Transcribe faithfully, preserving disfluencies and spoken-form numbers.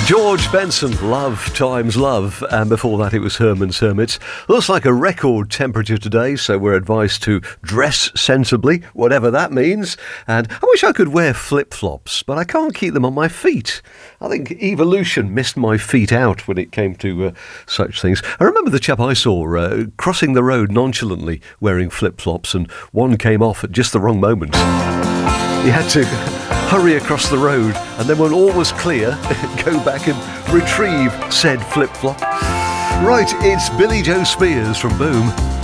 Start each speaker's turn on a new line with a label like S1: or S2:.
S1: George Benson, Love Times Love, and before that it was Herman's Hermits. Looks like a record temperature today, so we're advised to dress sensibly, whatever that means. And I wish I could wear flip-flops, but I can't keep them on my feet. I think evolution missed my feet out when it came to uh, such things. I remember the chap I saw uh, crossing the road nonchalantly wearing flip-flops, and one came off at just the wrong moment. He had to hurry across the road, and then when all was clear, go back and retrieve said flip-flop. Right, it's Billy Joe Spears from Boom.